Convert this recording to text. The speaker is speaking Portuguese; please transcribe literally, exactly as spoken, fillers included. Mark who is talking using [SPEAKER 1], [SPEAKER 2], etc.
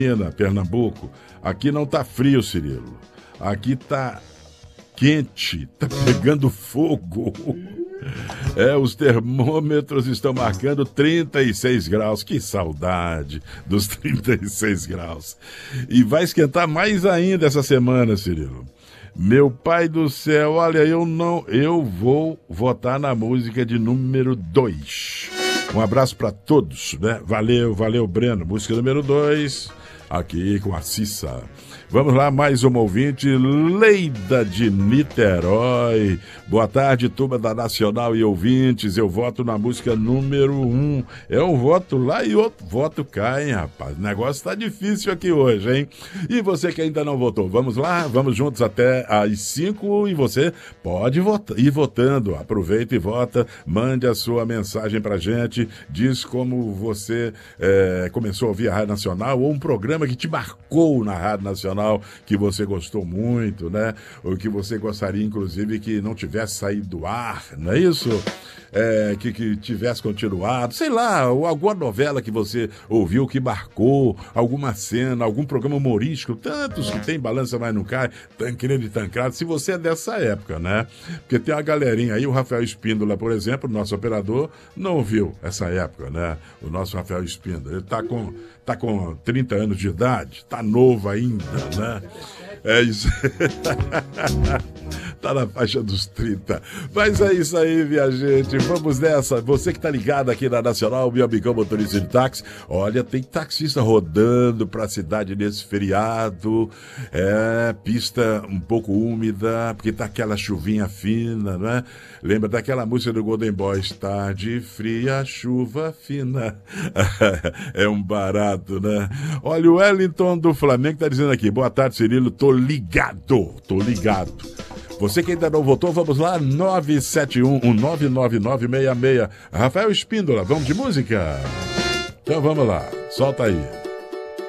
[SPEAKER 1] Pernambuco. Aqui não tá frio, Cirilo. Aqui tá quente, tá pegando fogo. É, os termômetros estão marcando trinta e seis graus. Que saudade dos trinta e seis graus. E vai esquentar mais ainda essa semana, Cirilo. Meu pai do céu, olha, eu não, eu vou votar na música de número dois. Um abraço para todos, né? Valeu, valeu, Breno. Música número dois, aqui com a Cissa. Vamos lá, mais uma ouvinte, Leida de Niterói. Boa tarde, turma da Nacional e ouvintes. Eu voto na música número um. É um voto lá e outro voto cá, hein, rapaz? O negócio tá difícil aqui hoje, hein? E você que ainda não votou, vamos lá? Vamos juntos até às cinco e você pode votar, ir votando. Aproveita e vota, mande a sua mensagem pra gente, diz como você é, começou a ouvir a Rádio Nacional ou um programa que te marcou na Rádio Nacional, que você gostou muito, né? Ou que você gostaria, inclusive, que não tivesse saído do ar, não é isso? É, que, que tivesse continuado, sei lá, ou alguma novela que você ouviu que marcou, alguma cena, algum programa humorístico, tantos que tem Balança Mas Não Cai, Tancredo e Tancrado, se você é dessa época, né? Porque tem uma galerinha aí, o Rafael Espíndola, por exemplo, nosso operador, não ouviu essa época, né? O nosso Rafael Espíndola, ele tá com, tá com trinta anos de idade, tá novo ainda, né? É isso. Tá na faixa dos trinta. Mas é isso aí, minha gente. Vamos nessa. Você que tá ligado aqui na Nacional, meu amigão motorista de táxi. Olha, tem taxista rodando pra cidade nesse feriado. É, pista um pouco úmida, porque tá aquela chuvinha fina, não é? Lembra daquela música do Golden Boys? Tarde fria, chuva fina. É um barato, né? Olha, o Wellington do Flamengo tá dizendo aqui. Boa tarde, Cirilo. Tô ligado, tô ligado. Você que ainda não votou, vamos lá, nove sete um, um nove nove nove seis seis. Rafael Espíndola, vamos de música? Então vamos lá, solta aí.